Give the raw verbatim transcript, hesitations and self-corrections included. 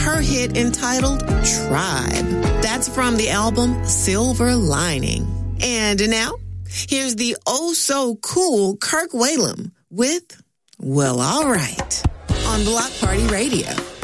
her hit entitled Tribe. That's from the album Silver Lining. And now, here's the oh-so-cool Kirk Whalum with Well, All Right on Block Party Radio.